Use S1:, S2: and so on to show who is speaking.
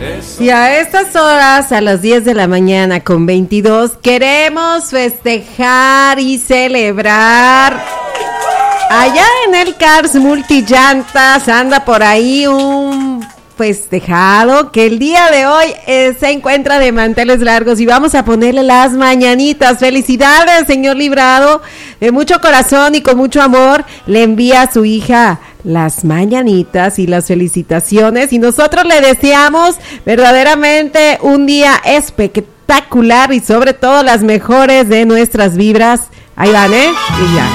S1: Y a estas horas, a las 10 de la mañana con 22, queremos festejar y celebrar. Allá en el Cars Multillantas anda por ahí un festejado que el día de hoy se encuentra de manteles largos y vamos a ponerle las mañanitas. Felicidades, señor Librado, de mucho corazón y con mucho amor le envía a su hija las mañanitas y las felicitaciones, y nosotros le deseamos verdaderamente un día espectacular y sobre todo las mejores de nuestras vibras. Ahí van, y ya.